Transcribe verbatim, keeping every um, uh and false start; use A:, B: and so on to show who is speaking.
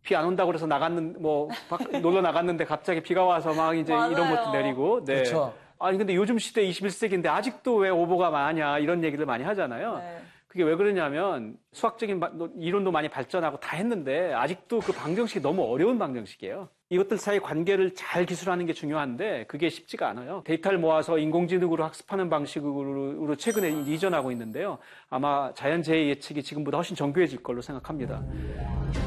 A: 비 안 온다고 그래서 나갔는, 뭐, 놀러 나갔는데 갑자기 비가 와서 막 이제 이런 것도 내리고. 네.
B: 그렇죠.
A: 아니, 근데 요즘 시대 이십일 세기인데 아직도 왜 오보가 많냐 이런 얘기를 많이 하잖아요. 네. 그게 왜 그러냐면 수학적인 이론도 많이 발전하고 다 했는데 아직도 그 방정식이 너무 어려운 방정식이에요. 이것들 사이 관계를 잘 기술하는 게 중요한데 그게 쉽지가 않아요. 데이터를 모아서 인공지능으로 학습하는 방식으로 최근에 이전하고 있는데요. 아마 자연재해 예측이 지금보다 훨씬 정교해질 걸로 생각합니다.